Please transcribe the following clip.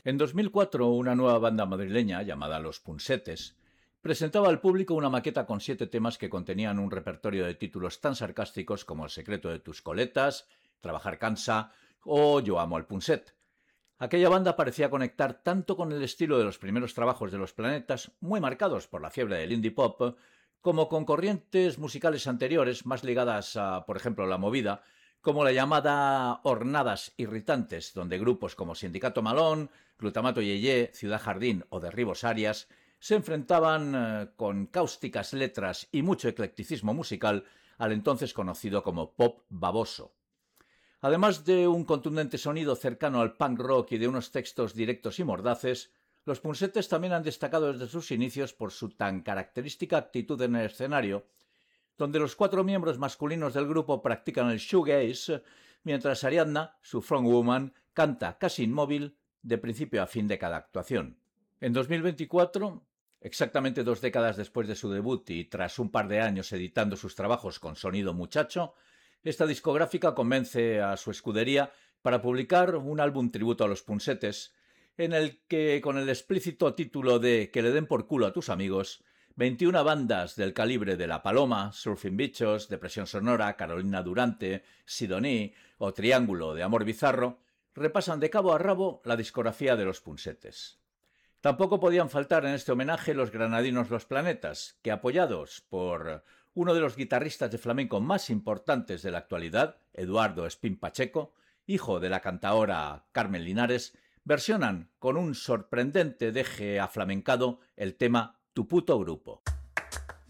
En 2004, una nueva banda madrileña llamada Los Punsetes presentaba al público una maqueta con 7 temas que contenían un repertorio de títulos tan sarcásticos como El secreto de tus coletas, Trabajar cansa o Yo amo al punset. Aquella banda parecía conectar tanto con el estilo de los primeros trabajos de Los Planetas, muy marcados por la fiebre del indie pop, como con corrientes musicales anteriores más ligadas a, por ejemplo, la movida, como la llamada hornadas irritantes, donde grupos como Sindicato Malón, Glutamato Yeye, Ciudad Jardín o Derribos Arias se enfrentaban con cáusticas letras y mucho eclecticismo musical al entonces conocido como pop baboso. Además de un contundente sonido cercano al punk rock y de unos textos directos y mordaces, los Punsetes también han destacado desde sus inicios por su tan característica actitud en el escenario, donde los 4 miembros masculinos del grupo practican el shoegaze, mientras Ariadna, su frontwoman, canta casi inmóvil de principio a fin de cada actuación. En 2024, exactamente 2 décadas después de su debut y tras un par de años editando sus trabajos con sonido muchacho, esta discográfica convence a su escudería para publicar un álbum tributo a los Punsetes, en el que, con el explícito título de Que le den por culo a tus amigos, 21 bandas del calibre de La Paloma, Surfing Bichos, Depresión Sonora, Carolina Durante, Sidoní o Triángulo de Amor Bizarro repasan de cabo a rabo la discografía de los Punsetes. Tampoco podían faltar en este homenaje los granadinos Los Planetas, que, apoyados por uno de los guitarristas de flamenco más importantes de la actualidad, Eduardo Espín Pacheco, hijo de la cantaora Carmen Linares, versionan con un sorprendente deje aflamencado el tema Tu puto grupo.